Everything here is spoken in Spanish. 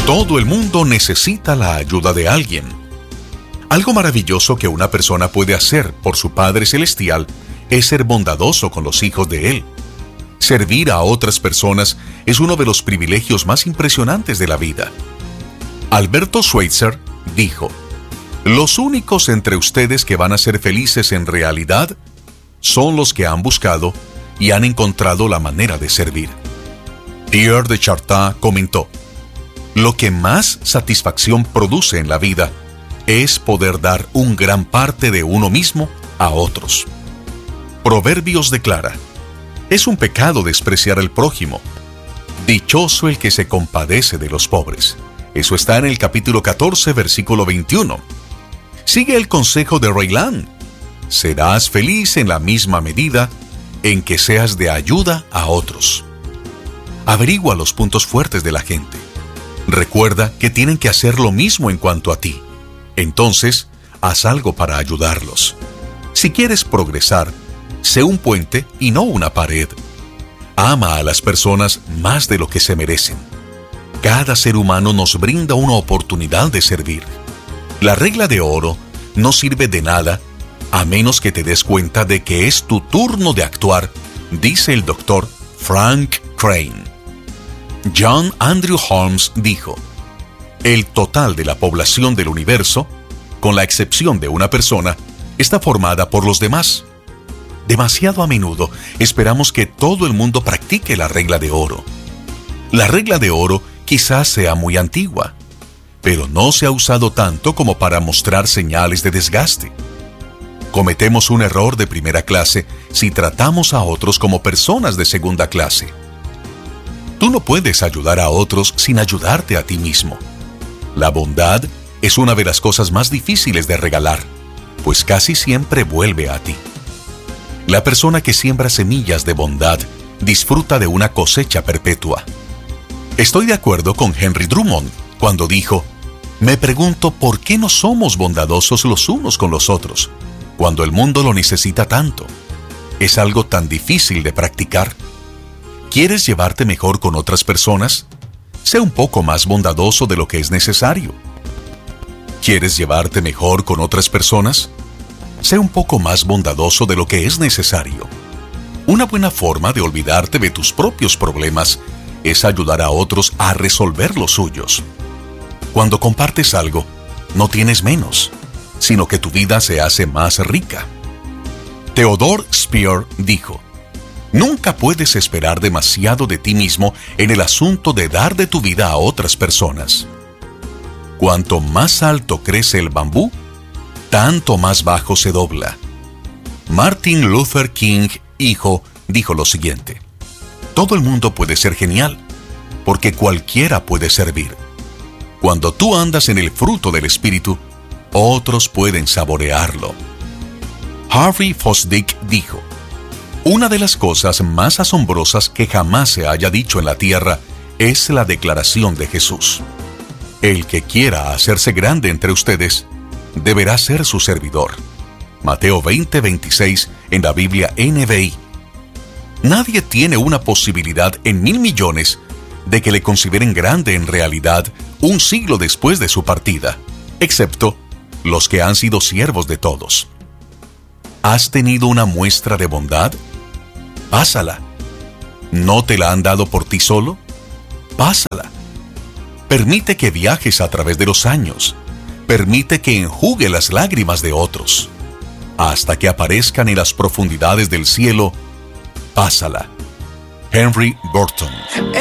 Todo el mundo necesita la ayuda de alguien. Algo maravilloso que una persona puede hacer por su Padre Celestial es ser bondadoso con los hijos de Él. Servir a otras personas es uno de los privilegios más impresionantes de la vida. Alberto Schweitzer dijo: los únicos entre ustedes que van a ser felices en realidad son los que han buscado y han encontrado la manera de servir. Pierre de Chartrand comentó: lo que más satisfacción produce en la vida es poder dar un gran parte de uno mismo a otros. Proverbios declara: es un pecado despreciar al prójimo. Dichoso el que se compadece de los pobres. Eso está en el capítulo 14, versículo 21. Sigue el consejo de Reiland: serás feliz en la misma medida en que seas de ayuda a otros. Averigua los puntos fuertes de la gente. Recuerda que tienen que hacer lo mismo en cuanto a ti. Entonces, haz algo para ayudarlos. Si quieres progresar, sé un puente y no una pared. Ama a las personas más de lo que se merecen. Cada ser humano nos brinda una oportunidad de servir. La regla de oro no sirve de nada a menos que te des cuenta de que es tu turno de actuar, dice el doctor Frank Crane. John Andrew Holmes dijo: el total de la población del universo, con la excepción de una persona, está formada por los demás. Demasiado a menudo esperamos que todo el mundo practique la regla de oro. La regla de oro quizás sea muy antigua, pero no se ha usado tanto como para mostrar señales de desgaste. Cometemos un error de primera clase si tratamos a otros como personas de segunda clase. Tú no puedes ayudar a otros sin ayudarte a ti mismo. La bondad es una de las cosas más difíciles de regalar, pues casi siempre vuelve a ti. La persona que siembra semillas de bondad disfruta de una cosecha perpetua. Estoy de acuerdo con Henry Drummond cuando dijo: me pregunto por qué no somos bondadosos los unos con los otros, cuando el mundo lo necesita tanto. Es algo tan difícil de practicar. ¿Quieres llevarte mejor con otras personas? Sé un poco más bondadoso de lo que es necesario. ¿Quieres llevarte mejor con otras personas? Sé un poco más bondadoso de lo que es necesario. Una buena forma de olvidarte de tus propios problemas es ayudar a otros a resolver los suyos. Cuando compartes algo, no tienes menos, sino que tu vida se hace más rica. Theodore Speer dijo: nunca puedes esperar demasiado de ti mismo en el asunto de dar de tu vida a otras personas. Cuanto más alto crece el bambú, tanto más bajo se dobla. Martin Luther King, hijo, dijo lo siguiente: todo el mundo puede ser genial, porque cualquiera puede servir. Cuando tú andas en el fruto del Espíritu, otros pueden saborearlo. Harvey Fosdick dijo: una de las cosas más asombrosas que jamás se haya dicho en la tierra es la declaración de Jesús: el que quiera hacerse grande entre ustedes, deberá ser su servidor. Mateo 20:26 en la Biblia NBI. Nadie tiene una posibilidad en 1,000 millones de que le consideren grande en realidad un siglo después de su partida, excepto los que han sido siervos de todos. ¿Has tenido una muestra de bondad? Pásala. ¿No te la han dado por ti solo? Pásala. Permite que viajes a través de los años. Permite que enjugue las lágrimas de otros. Hasta que aparezcan en las profundidades del cielo, pásala. Henry Burton.